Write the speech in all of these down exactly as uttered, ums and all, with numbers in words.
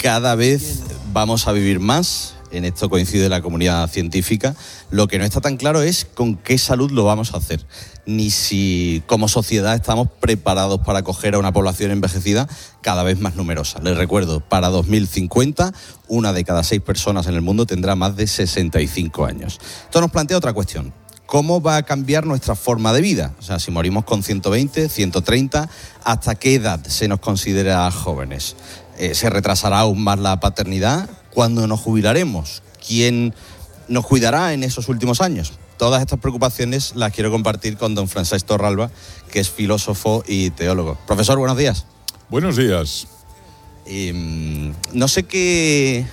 cada vez vamos a vivir más. En esto coincide la comunidad científica. Lo que no está tan claro es con qué salud lo vamos a hacer, ni si como sociedad estamos preparados para acoger a una población envejecida cada vez más numerosa. Les recuerdo, para dos mil cincuenta, una de cada seis personas en el mundo tendrá más de sesenta y cinco años. Esto nos plantea otra cuestión. ¿Cómo va a cambiar nuestra forma de vida? O sea, si morimos con ciento veinte, ciento treinta, ¿hasta qué edad se nos considera jóvenes? Eh, ¿Se retrasará aún más la paternidad? ¿Cuándo nos jubilaremos? ¿Quién nos cuidará en esos últimos años? Todas estas preocupaciones las quiero compartir con don Francesc Torralba, que es filósofo y teólogo. Profesor, buenos días. Buenos días. Eh, no sé qué,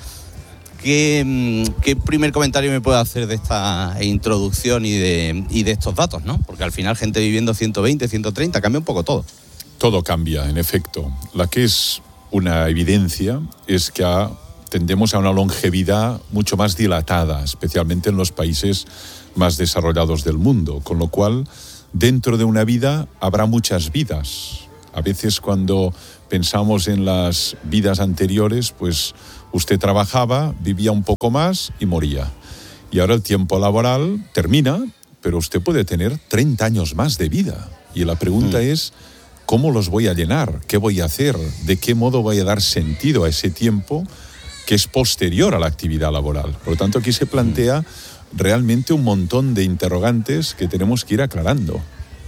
qué, qué primer comentario me puede hacer de esta introducción y de, y de estos datos, ¿no? Porque al final gente viviendo ciento veinte, ciento treinta, cambia un poco todo. Todo cambia, en efecto. La que es una evidencia es que ha tendemos a una longevidad mucho más dilatada, especialmente en los países más desarrollados del mundo, con lo cual dentro de una vida habrá muchas vidas. A veces cuando pensamos en las vidas anteriores, pues usted trabajaba, vivía un poco más y moría. Y ahora el tiempo laboral termina, pero usted puede tener treinta años más de vida. Y la pregunta mm. es, ¿cómo los voy a llenar? ¿Qué voy a hacer? ¿De qué modo voy a dar sentido a ese tiempo que es posterior a la actividad laboral? Por lo tanto, aquí se plantea realmente un montón de interrogantes que tenemos que ir aclarando.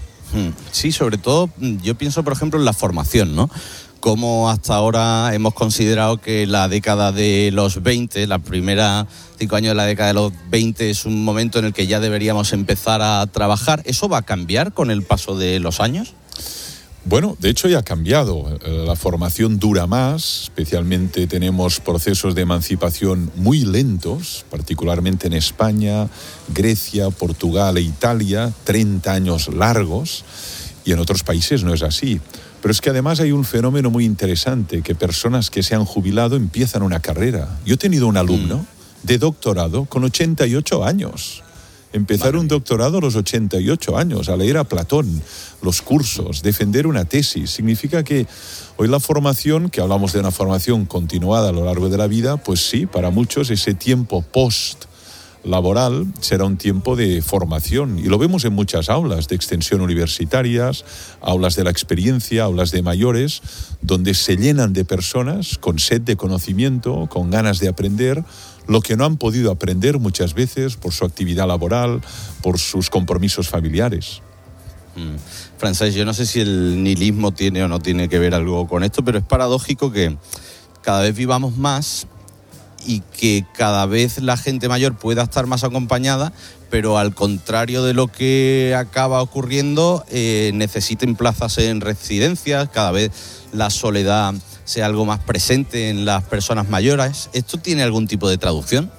Sí, sobre todo yo pienso, por ejemplo, en la formación, ¿no? Como hasta ahora hemos considerado que la década de los veinte, la primera cinco años de la década de los veinte es un momento en el que ya deberíamos empezar a trabajar. ¿Eso va a cambiar con el paso de los años? Bueno, de hecho ya ha cambiado. La formación dura más, especialmente tenemos procesos de emancipación muy lentos, particularmente en España, Grecia, Portugal e Italia, treinta años largos, y en otros países no es así. Pero es que además hay un fenómeno muy interesante, que personas que se han jubilado empiezan una carrera. Yo he tenido un alumno mm. de doctorado con ochenta y ocho años. Empezar un doctorado a los ochenta y ocho años, a leer a Platón, los cursos, defender una tesis. Significa que hoy la formación, que hablamos de una formación continuada a lo largo de la vida, pues sí, para muchos ese tiempo post-laboral será un tiempo de formación. Y lo vemos en muchas aulas de extensión universitarias, aulas de la experiencia, aulas de mayores, donde se llenan de personas con sed de conocimiento, con ganas de aprender, lo que no han podido aprender muchas veces por su actividad laboral, por sus compromisos familiares. Mm. Francesc, yo no sé si el nihilismo tiene o no tiene que ver algo con esto, pero es paradójico que cada vez vivamos más y que cada vez la gente mayor pueda estar más acompañada, pero al contrario de lo que acaba ocurriendo, eh, necesiten plazas en residencias, cada vez la soledad sea algo más presente en las personas mayores. ¿Esto tiene algún tipo de traducción?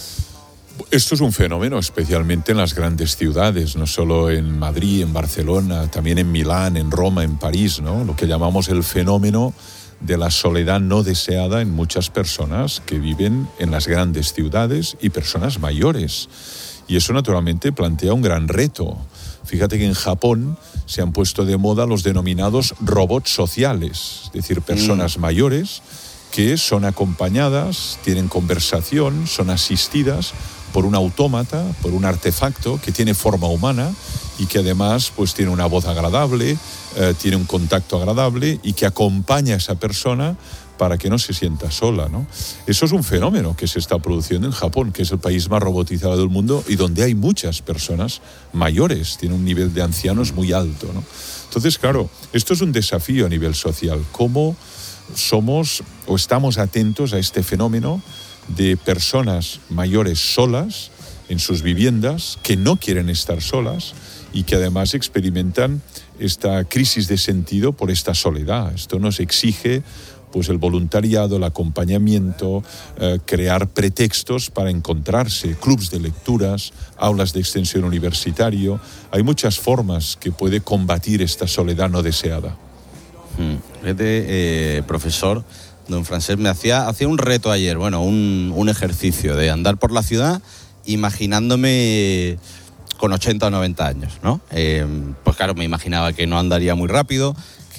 Esto es un fenómeno especialmente en las grandes ciudades, no solo en Madrid, en Barcelona, también en Milán, en Roma, en París, ¿no? Lo que llamamos el fenómeno de la soledad no deseada en muchas personas que viven en las grandes ciudades y personas mayores. Y eso naturalmente plantea un gran reto. Fíjate que en Japón se han puesto de moda los denominados robots sociales, es decir, personas mm. mayores que son acompañadas, tienen conversación, son asistidas por un autómata, por un artefacto que tiene forma humana y que además pues, tiene una voz agradable, eh, tiene un contacto agradable y que acompaña a esa persona para que no se sienta sola, ¿no? Eso es un fenómeno que se está produciendo en Japón, que es el país más robotizado del mundo y donde hay muchas personas mayores, tiene un nivel de ancianos muy alto, ¿no? Entonces, claro, esto es un desafío a nivel social. ¿Cómo somos o estamos atentos a este fenómeno de personas mayores solas en sus viviendas, que no quieren estar solas y que además experimentan esta crisis de sentido por esta soledad? Esto nos exige pues el voluntariado, el acompañamiento, eh, crear pretextos para encontrarse, clubs de lecturas, aulas de extensión universitario. Hay muchas formas que puede combatir esta soledad no deseada. Hmm. Fíjate, eh, profesor, don Francesc, me hacía, hacía un reto ayer, bueno, un, un ejercicio de andar por la ciudad imaginándome con ochenta o noventa años, ¿no? Eh, pues claro, me imaginaba que no andaría muy rápido,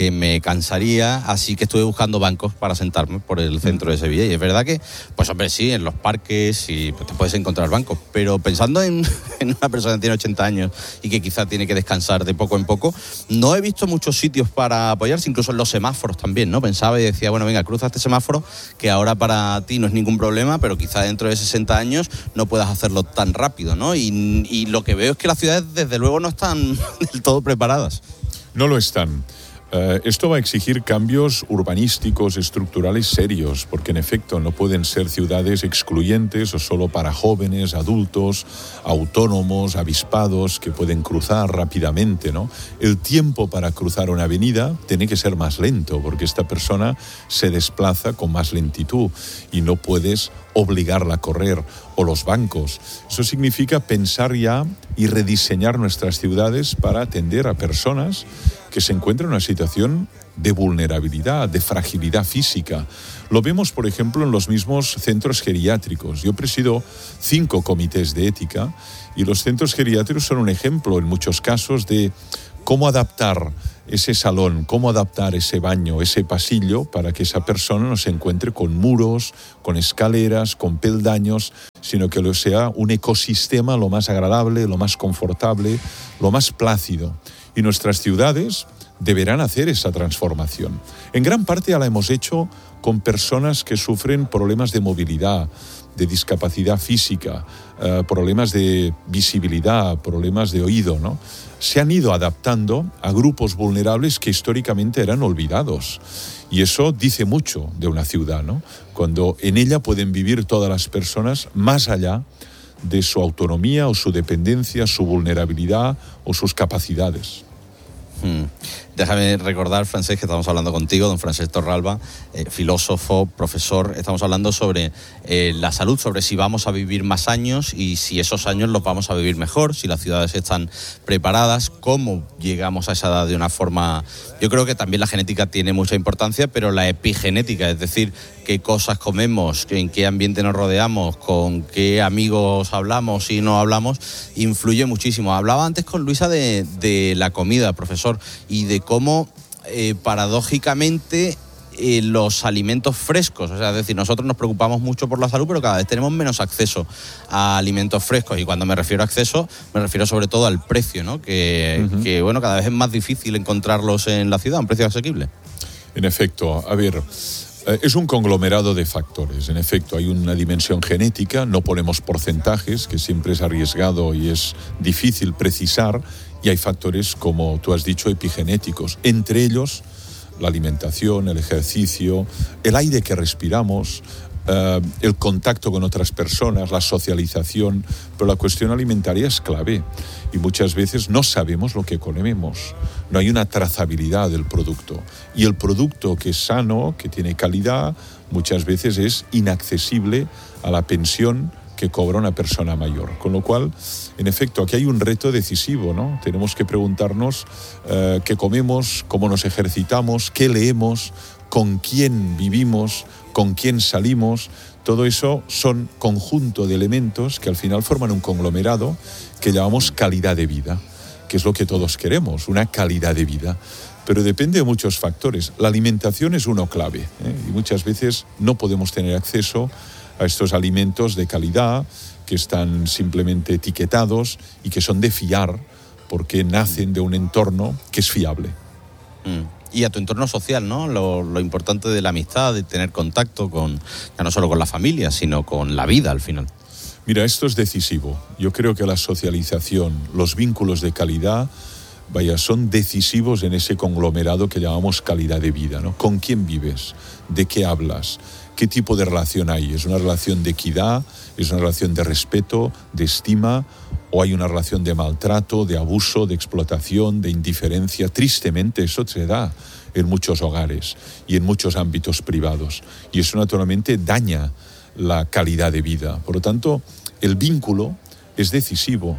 que me cansaría, así que estuve buscando bancos para sentarme por el centro de Sevilla. Y es verdad que, pues hombre, sí, en los parques y pues, te puedes encontrar bancos, pero pensando en, en una persona que tiene ochenta años y que quizá tiene que descansar de poco en poco, no he visto muchos sitios para apoyarse, incluso en los semáforos también, ¿no? Pensaba y decía, bueno, venga, cruza este semáforo, que ahora para ti no es ningún problema, pero quizá dentro de sesenta años no puedas hacerlo tan rápido, ¿no? Y, y lo que veo es que las ciudades, desde luego, no están del todo preparadas. No lo están. Uh, esto va a exigir cambios urbanísticos, estructurales serios, porque en efecto no pueden ser ciudades excluyentes o solo para jóvenes, adultos, autónomos, avispados, que pueden cruzar rápidamente, ¿no? El tiempo para cruzar una avenida tiene que ser más lento, porque esta persona se desplaza con más lentitud y no puedes obligarla a correr, o los bancos. Eso significa pensar ya y rediseñar nuestras ciudades para atender a personas que se encuentran en una situación de vulnerabilidad, de fragilidad física. Lo vemos, por ejemplo, en los mismos centros geriátricos. Yo presido cinco comités de ética y los centros geriátricos son un ejemplo en muchos casos de cómo adaptar ese salón, cómo adaptar ese baño, ese pasillo, para que esa persona no se encuentre con muros, con escaleras, con peldaños, sino que lo sea un ecosistema lo más agradable, lo más confortable, lo más plácido. Y nuestras ciudades deberán hacer esa transformación. En gran parte ya la hemos hecho con personas que sufren problemas de movilidad, de discapacidad física, eh, problemas de visibilidad, problemas de oído, ¿no? Se han ido adaptando a grupos vulnerables que históricamente eran olvidados. Y eso dice mucho de una ciudad, ¿no? Cuando en ella pueden vivir todas las personas más allá de su autonomía o su dependencia, su vulnerabilidad o sus capacidades. Hmm. Déjame recordar, Francesc, que estamos hablando contigo, don Francesc Torralba, eh, filósofo, profesor. Estamos hablando sobre eh, la salud, sobre si vamos a vivir más años y si esos años los vamos a vivir mejor, si las ciudades están preparadas, cómo llegamos a esa edad de una forma... Yo creo que también la genética tiene mucha importancia, pero la epigenética, es decir, qué cosas comemos, en qué ambiente nos rodeamos, con qué amigos hablamos y no hablamos, influye muchísimo. Hablaba antes con Luisa de, de la comida, profesor, y de cómo eh, paradójicamente eh, los alimentos frescos, o sea, es decir, nosotros nos preocupamos mucho por la salud, pero cada vez tenemos menos acceso a alimentos frescos, y cuando me refiero a acceso, me refiero sobre todo al precio, ¿no? Que, uh-huh. que bueno, cada vez es más difícil encontrarlos en la ciudad a un precio asequible. En efecto, a ver, es un conglomerado de factores. En efecto, hay una dimensión genética, no ponemos porcentajes, que siempre es arriesgado y es difícil precisar, y hay factores, como tú has dicho, epigenéticos, entre ellos la alimentación, el ejercicio, el aire que respiramos, eh, el contacto con otras personas, la socialización, pero la cuestión alimentaria es clave y muchas veces no sabemos lo que comemos, no hay una trazabilidad del producto, y el producto que es sano, que tiene calidad, muchas veces es inaccesible a la pensión que cobra una persona mayor. Con lo cual, en efecto, aquí hay un reto decisivo, ¿no? Tenemos que preguntarnos eh, qué comemos, cómo nos ejercitamos, qué leemos, con quién vivimos, con quién salimos. Todo eso son conjunto de elementos que al final forman un conglomerado que llamamos calidad de vida, que es lo que todos queremos, una calidad de vida. Pero depende de muchos factores. La alimentación es uno clave, ¿eh? Y muchas veces no podemos tener acceso a estos alimentos de calidad que están simplemente etiquetados y que son de fiar porque nacen de un entorno que es fiable. Mm. Y a tu entorno social, ¿no? Lo, lo importante de la amistad, de tener contacto con, ya no solo con la familia, sino con la vida al final. Mira, esto es decisivo. Yo creo que la socialización, los vínculos de calidad, vaya, son decisivos en ese conglomerado que llamamos calidad de vida, ¿no? ¿Con quién vives? ¿De qué hablas? ¿Qué tipo de relación hay? ¿Es una relación de equidad? ¿Es una relación de respeto, de estima? ¿O hay una relación de maltrato, de abuso, de explotación, de indiferencia? Tristemente eso se da en muchos hogares y en muchos ámbitos privados. Y eso naturalmente daña la calidad de vida. Por lo tanto, el vínculo es decisivo.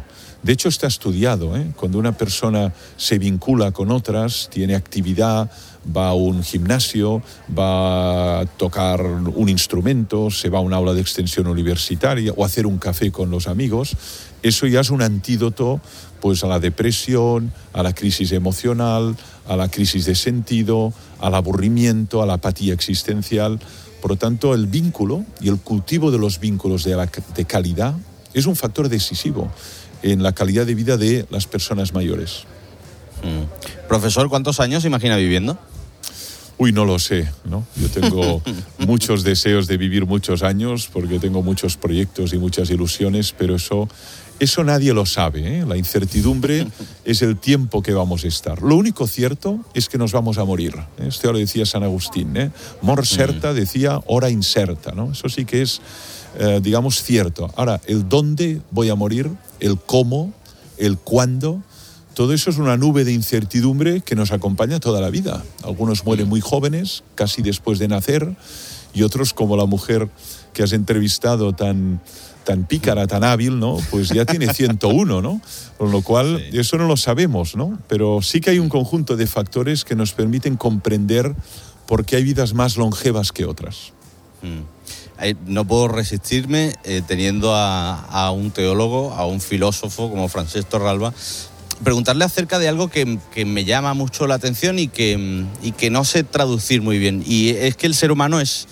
De hecho, está estudiado, ¿eh? Cuando una persona se vincula con otras, tiene actividad, va a un gimnasio, va a tocar un instrumento, se va a un aula de extensión universitaria o a hacer un café con los amigos, eso ya es un antídoto pues, a la depresión, a la crisis emocional, a la crisis de sentido, al aburrimiento, a la apatía existencial. Por lo tanto, el vínculo y el cultivo de los vínculos de, la, de calidad es un factor decisivo en la calidad de vida de las personas mayores. Mm. Profesor, ¿cuántos años se imagina viviendo? Uy, no lo sé, ¿no? Yo tengo muchos deseos de vivir muchos años porque tengo muchos proyectos y muchas ilusiones, pero eso, eso nadie lo sabe, ¿eh? La incertidumbre es el tiempo que vamos a estar. Lo único cierto es que nos vamos a morir, ¿eh? Esto ya lo decía San Agustín, ¿eh? Mor certa decía hora incerta, ¿no? Eso sí que es, eh, digamos, cierto. Ahora, el dónde voy a morir, el cómo, el cuándo, todo eso es una nube de incertidumbre que nos acompaña toda la vida. Algunos mueren muy jóvenes, casi después de nacer, y otros, como la mujer que has entrevistado tan, tan pícara, tan hábil, ¿no? Pues ya tiene ciento uno, ¿no? Con lo cual, sí. Eso no lo sabemos, ¿no? Pero sí que hay un conjunto de factores que nos permiten comprender por qué hay vidas más longevas que otras. Mm. No puedo resistirme, eh, teniendo a, a un teólogo, a un filósofo como Francesc Torralba, preguntarle acerca de algo que, que me llama mucho la atención y que, y que no sé traducir muy bien. Y es que el ser humano es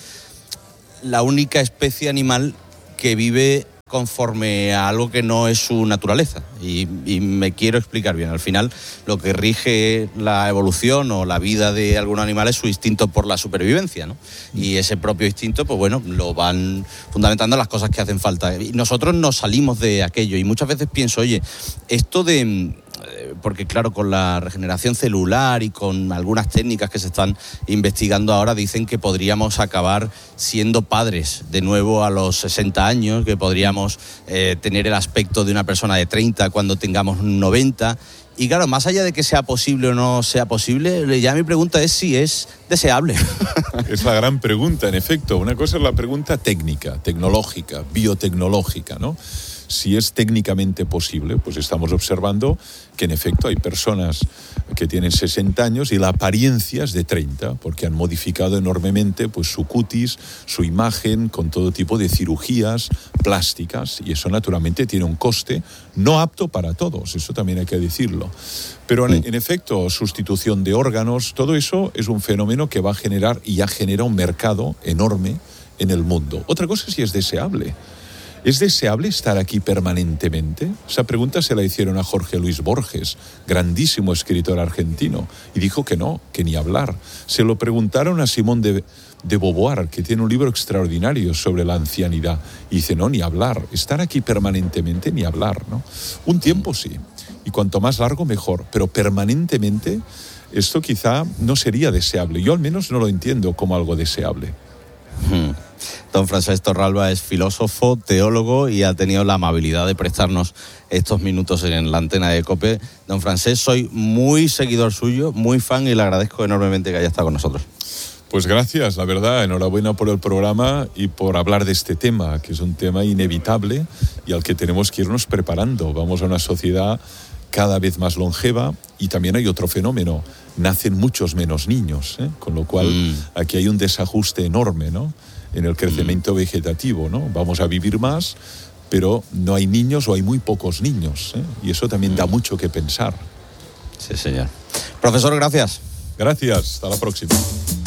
la única especie animal que vive conforme a algo que no es su naturaleza. Y, y me quiero explicar bien. Al final, lo que rige la evolución o la vida de algún animal es su instinto por la supervivencia, ¿no? Y ese propio instinto, pues bueno, lo van fundamentando las cosas que hacen falta. Y nosotros nos salimos de aquello. Y muchas veces pienso, oye, esto de... Porque claro, con la regeneración celular y con algunas técnicas que se están investigando ahora, dicen que podríamos acabar siendo padres de nuevo a los sesenta años, que podríamos eh, tener el aspecto de una persona de treinta cuando tengamos noventa. Y claro, más allá de que sea posible o no sea posible, ya mi pregunta es si es deseable. Es la gran pregunta, en efecto. Una cosa es la pregunta técnica, tecnológica, biotecnológica, ¿no? Si es técnicamente posible, pues estamos observando que en efecto hay personas que tienen sesenta años y la apariencia es de treinta, porque han modificado enormemente pues, su cutis, su imagen, con todo tipo de cirugías plásticas, y eso naturalmente tiene un coste no apto para todos, eso también hay que decirlo. Pero en, en efecto, sustitución de órganos, todo eso es un fenómeno que va a generar y ya genera un mercado enorme en el mundo. Otra cosa es si es deseable. ¿Es deseable estar aquí permanentemente? Esa pregunta se la hicieron a Jorge Luis Borges, grandísimo escritor argentino, y dijo que no, que ni hablar. Se lo preguntaron a Simón de, de Beauvoir, que tiene un libro extraordinario sobre la ancianidad, y dice, no, ni hablar, estar aquí permanentemente, ni hablar, ¿no? Un tiempo sí, y cuanto más largo mejor, pero permanentemente esto quizá no sería deseable. Yo al menos no lo entiendo como algo deseable. Hmm. Don Francesc Torralba es filósofo, teólogo y ha tenido la amabilidad de prestarnos estos minutos en la antena de COPE. Don Francesc, soy muy seguidor suyo, muy fan, y le agradezco enormemente que haya estado con nosotros. Pues gracias, la verdad, enhorabuena por el programa y por hablar de este tema, que es un tema inevitable y al que tenemos que irnos preparando. Vamos a una sociedad cada vez más longeva y también hay otro fenómeno, nacen muchos menos niños, ¿eh? Con lo cual mm. aquí hay un desajuste enorme, ¿no?, en el crecimiento mm. vegetativo, ¿no? Vamos a vivir más, pero no hay niños o hay muy pocos niños, ¿eh? Y eso también mm. da mucho que pensar. Sí, señor. Profesor, gracias. Gracias, hasta la próxima.